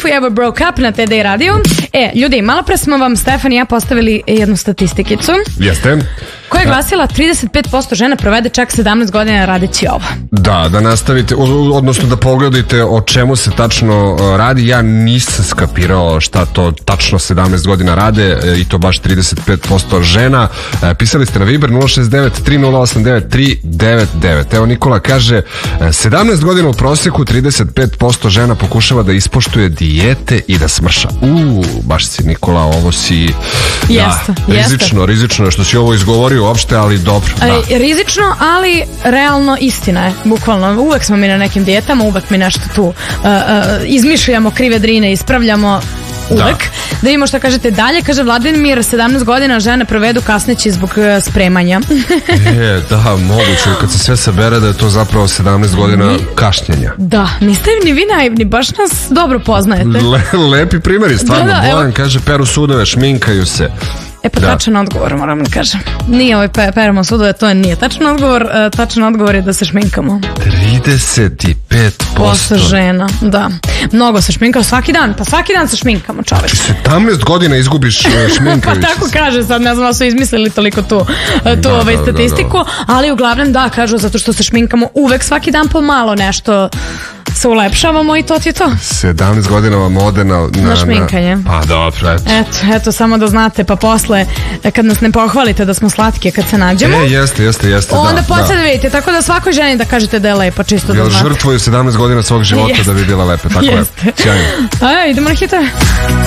If We Ever Broke Up na TD Radio. Ljudi, malo pre smo vam, Stefan i ja, postavili jednu statistikicu. Jeste. Koja je glasila 35% žena provede čak 17 godina radeći ovo. Da nastavite, odnosno da pogledajte o čemu se tačno radi. Ja nisam skapirao šta to tačno 17 godina rade i to baš 35% žena. Pisali ste na Viber 069 3089 399. Evo Nikola kaže 17 godina u prosjeku 35% žena pokušava da ispoštuje dijete i da smrša. Baš si Nikola, ovo si rizično što si ovo izgovorio uopšte, ali dobro. Rizično, ali realno istina je, bukvalno. Uvek smo mi na nekim dijetama, uvek mi nešto tu izmišljamo krive drine, ispravljamo uvek. Da vidimo šta kažete dalje. Kaže Vladimir, 17 godina žene provedu kasneći zbog spremanja. Moguće. Kad se sve sabere da je to zapravo 17 godina kašnjenja. Da, niste ni vi naivni, baš nas dobro poznajete. Lepi primjeri, stvarno. Bojan kaže, peru sudove, šminkaju se. Tačan odgovor, moram da kažem. Nije peramo sudove, to nije tačan odgovor. Tačan odgovor je da se šminkamo. 35% žena, da. Mnogo se šminkamo svaki dan, pa svaki dan se šminkamo, čoveč. 17 godina izgubiš šminkajući pa tako kaže, sad ne znam da su izmislili toliko tu statistiku, ali uglavnom da, kažu, zato što se šminkamo uvek svaki dan po malo nešto se ulepšavamo i to ti je to. 17 godina vam ode na šminkanje. Pa dobro, eto, samo da znate, pa posle, kad nas ne pohvalite da smo slatke kad se nađemo, jeste, onda počete da vidite, tako da svakoj ženi da kažete da je lepa, čisto da znate. Žrtvuju 17 godina svog života da bi bila lepa, tako je. Sjajno. Idemo na hitove.